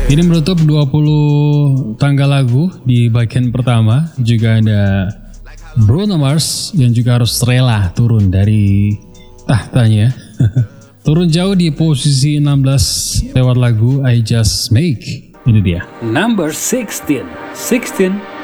Ini menutup 20 tangga lagu di bagian pertama. Juga ada Bruno Mars yang juga harus rela turun dari tahtanya. Turun jauh di posisi 16 lewat lagu I Just Make. Ini dia. Number 16.